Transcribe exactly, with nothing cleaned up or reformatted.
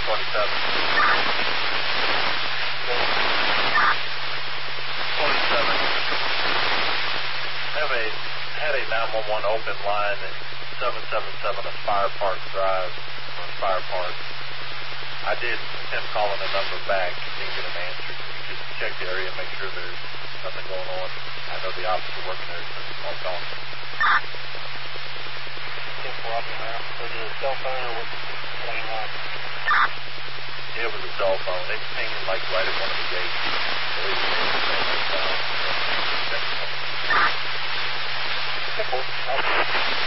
twenty-seven. twenty-seven. Have a, had a nine one one open line at seven seven seven of Fire Park Drive on Fire Park. I did attempt calling the number back, didn't get an answer. Can you just check the area and make sure there's nothing going on? I know the officer working there since the call gone. ten four up in there. Was it a cell phone or was it playing on? Yeah, it was a cell phone. It was pinging like right at one of the gates. I believe it was a cell phone. ten four.